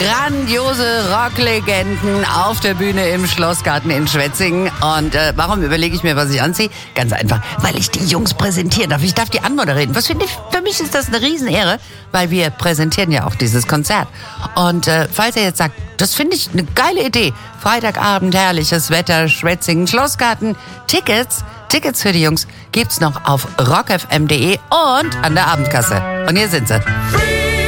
Grandiose Rocklegenden auf der Bühne im Schlossgarten in Schwetzingen. Und warum überlege ich mir, was ich anziehe? Ganz einfach, weil ich die Jungs präsentieren darf. Ich darf die anmoderieren. Was finde ich? Für mich ist das eine Riesenehre, weil wir präsentieren ja auch dieses Konzert. Und falls ihr jetzt sagt, das finde ich eine geile Idee. Freitagabend, herrliches Wetter, Schwetzingen, Schlossgarten. Tickets für die Jungs gibt's noch auf rockfm.de und an der Abendkasse. Und hier sind sie.